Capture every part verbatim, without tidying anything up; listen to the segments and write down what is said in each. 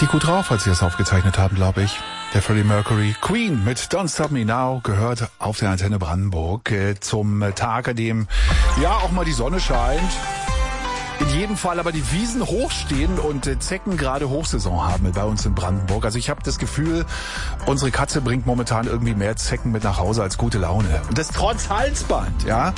richtig gut drauf, als sie das aufgezeichnet haben, glaube ich. Der Freddie Mercury. Queen mit Don't Stop Me Now gehört auf der Antenne Brandenburg äh, zum Tag, an dem ja auch mal die Sonne scheint. In jedem Fall aber die Wiesen hochstehen und äh, Zecken gerade Hochsaison haben bei uns in Brandenburg. Also ich habe das Gefühl, unsere Katze bringt momentan irgendwie mehr Zecken mit nach Hause als gute Laune. Und das trotz Halsband, ja.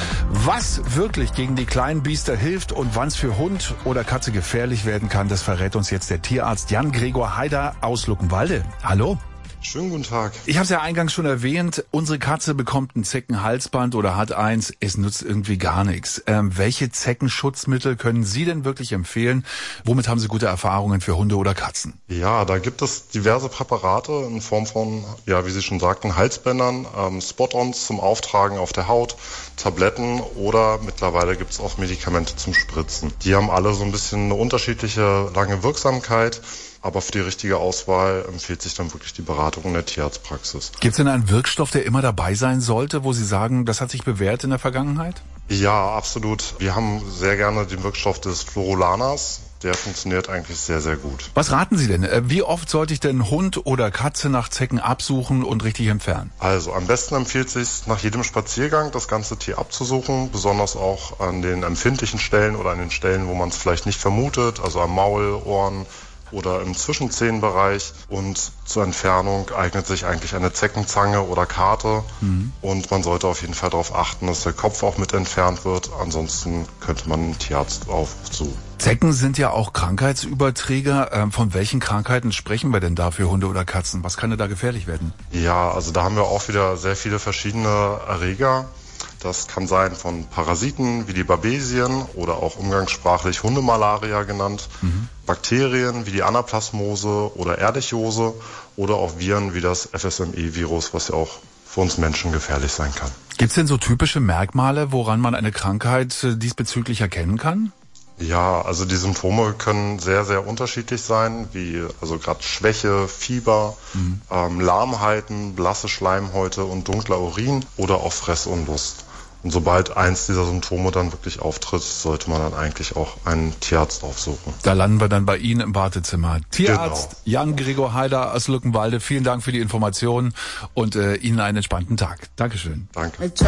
Was wirklich gegen die kleinen Biester hilft und wann es für Hund oder Katze gefährlich werden kann, das verrät uns jetzt der Tierarzt Jan-Gregor Heider aus Luckenwalde. Hallo. Schönen guten Tag. Ich habe es ja eingangs schon erwähnt, unsere Katze bekommt ein Zeckenhalsband oder hat eins, es nutzt irgendwie gar nichts. Ähm, welche Zeckenschutzmittel können Sie denn wirklich empfehlen? Womit haben Sie gute Erfahrungen für Hunde oder Katzen? Ja, da gibt es diverse Präparate in Form von, ja, wie Sie schon sagten, Halsbändern, ähm, Spot-ons zum Auftragen auf der Haut, Tabletten oder mittlerweile gibt es auch Medikamente zum Spritzen. Die haben alle so ein bisschen eine unterschiedliche lange Wirksamkeit. Aber für die richtige Auswahl empfiehlt sich dann wirklich die Beratung in der Tierarztpraxis. Gibt es denn einen Wirkstoff, der immer dabei sein sollte, wo Sie sagen, das hat sich bewährt in der Vergangenheit? Ja, absolut. Wir haben sehr gerne den Wirkstoff des Florolanas. Der funktioniert eigentlich sehr, sehr gut. Was raten Sie denn? Wie oft sollte ich denn Hund oder Katze nach Zecken absuchen und richtig entfernen? Also am besten empfiehlt sich nach jedem Spaziergang das ganze Tier abzusuchen, besonders auch an den empfindlichen Stellen oder an den Stellen, wo man es vielleicht nicht vermutet, also am Maul, Ohren oder im Zwischenzehenbereich, und zur Entfernung eignet sich eigentlich eine Zeckenzange oder Karte, mhm. und man sollte auf jeden Fall darauf achten, dass der Kopf auch mit entfernt wird, ansonsten könnte man einen Tierarzt aufsuchen. Zecken sind ja auch Krankheitsüberträger. Ähm, von welchen Krankheiten sprechen wir denn da für Hunde oder Katzen? Was kann denn da gefährlich werden? Ja, also da haben wir auch wieder sehr viele verschiedene Erreger. Das kann sein von Parasiten wie die Babesien oder auch umgangssprachlich Hundemalaria genannt, mhm. Bakterien wie die Anaplasmose oder Ehrlichiose oder auch Viren wie das F S M E-Virus, was ja auch für uns Menschen gefährlich sein kann. Gibt es denn so typische Merkmale, woran man eine Krankheit diesbezüglich erkennen kann? Ja, also die Symptome können sehr, sehr unterschiedlich sein, wie also gerade Schwäche, Fieber, mhm. ähm, Lahmheiten, blasse Schleimhäute und dunkler Urin oder auch Fressunlust. Und sobald eins dieser Symptome dann wirklich auftritt, sollte man dann eigentlich auch einen Tierarzt aufsuchen. Da landen wir dann bei Ihnen im Wartezimmer. Tierarzt genau. Jan-Gregor Heider aus Luckenwalde, vielen Dank für die Informationen und äh, Ihnen einen entspannten Tag. Dankeschön. Danke.